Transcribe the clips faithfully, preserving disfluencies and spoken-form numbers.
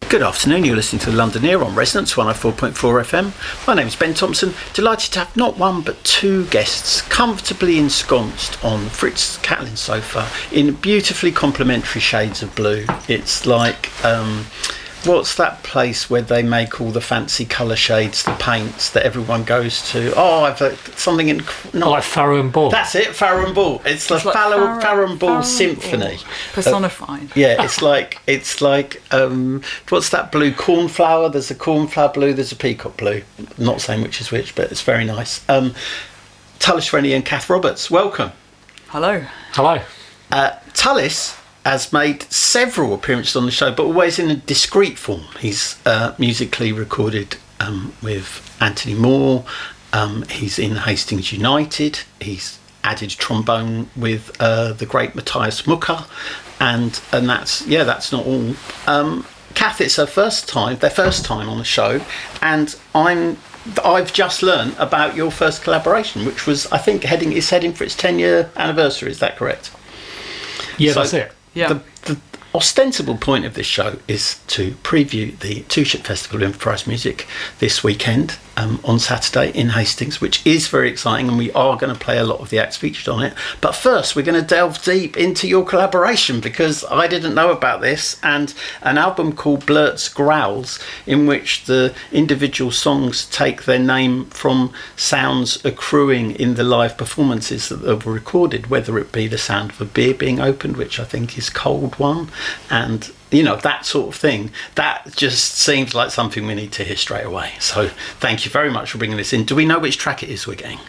Good afternoon, you're listening to the London-Ear on Resonance one oh four point four F M. My name's Ben Thompson, delighted to have not one but two guests comfortably ensconced on Fritz Catlin's sofa in beautifully complementary shades of blue. It's like, um, what's that place where they make all the fancy colour shades, the paints that everyone goes to? Oh, I've uh, something in... Not, oh, like Farrow and Ball. That's it, Farrow and Ball. It's, it's the like Farrow, Farrow and Ball Farrow Symphony. Ball. Personified. Uh, yeah, it's like, it's like um, what's that blue? Cornflower. There's a cornflower blue, there's a peacock blue. I'm not saying which is which, but it's very nice. Um, Tullis Rennie and Kath Roberts, welcome. Hello. Hello. Uh, Tullis has made several appearances on the show, but always in a discreet form. He's uh, musically recorded um, with Anthony Moore. Um, he's in Hastings United. He's added trombone with uh, the great Matthias Mucker, and and that's yeah, that's not all. Um, Kath, it's her first time, their first time on the show, and I'm. I've just learned about your first collaboration, which was, I think, heading is heading for its ten-year anniversary. Is that correct? Yeah, so that's it. Yeah. The, the ostensible point of this show is to preview the Two Ship Festival of Improvised Music this weekend um, on Saturday in Hastings, which is very exciting, and we are going to play a lot of the acts featured on it. But first, we're going to delve deep into your collaboration, because I didn't know about this, and an album called Blurt's Growls, in which the individual songs take their name from sounds accruing in the live performances that were recorded, whether it be the sound of a beer being opened, which I think is Cold One, and you know, that sort of thing. That just seems like something we need to hear straight away. So thank you very much for bringing this in. Do we know which track it is we're getting?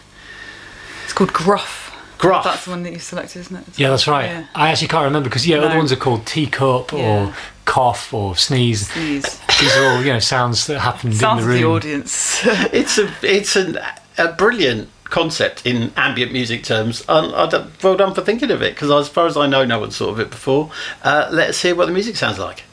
It's called Gruff. Gruff. That's the one that you selected, isn't it? Yeah, that's right. Yeah. I actually can't remember, because yeah, No. other ones are called teacup Yeah. or cough or sneeze. Sneeze. These are all, you know, sounds that happened Sounds in the of room. the audience. It's a it's an, a brilliant concept in ambient music terms. Um, I don't, well done for thinking of it, because as far as I know, no one thought of it before. Uh, let's hear what the music sounds like.